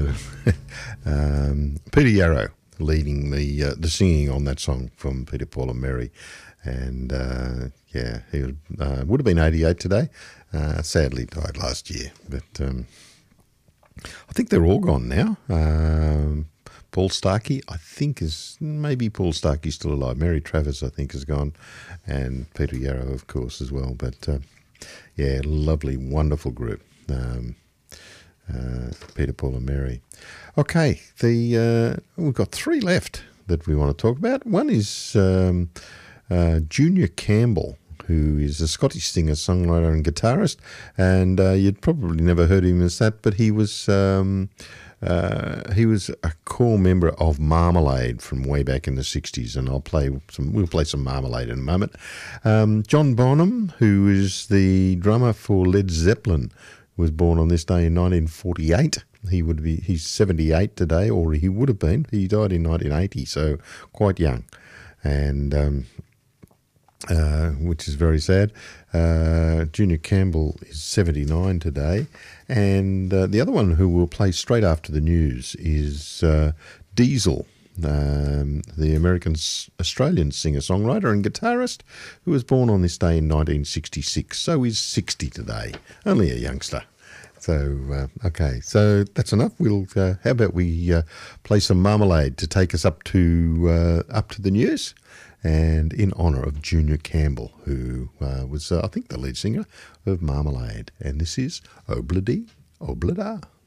Peter Yarrow leading the singing on that song from Peter, Paul and Mary. And, he would have been 88 today. Sadly died last year. But I think they're all gone now. Paul Starkey, I think, maybe Paul Starkey's still alive. Mary Travers, I think, is gone. And Peter Yarrow, of course, as well. But, lovely, wonderful group. Peter, Paul and Mary. Okay, we've got three left that we want to talk about. One is Junior Campbell, who is a Scottish singer, songwriter and guitarist, and you'd probably never heard him as that, but he was a core member of Marmalade from way back in the 60s, and we'll play some Marmalade in a moment. John Bonham, who is the drummer for Led Zeppelin, was born on this day in 1948. He's 78 today, or he would have been. He died in 1980, so quite young, and which is very sad. Junior Campbell is 79 today, and the other one who will play straight after the news is Diesel, the Australian singer-songwriter and guitarist who was born on this day in 1966. So he's 60 today, only a youngster. So, okay, so that's enough. How about we play some Marmalade to take us up to the news, and in honour of Junior Campbell, who was, I think, the lead singer of Marmalade. And this is Obladi Oblada.